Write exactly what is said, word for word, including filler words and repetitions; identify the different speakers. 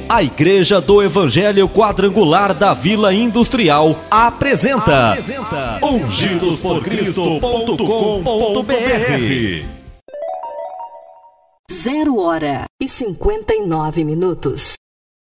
Speaker 1: A Igreja do Evangelho Quadrangular da Vila Industrial apresenta, apresenta ungidos por cristo ponto com ponto br.
Speaker 2: Zero hora e cinquenta e nove minutos.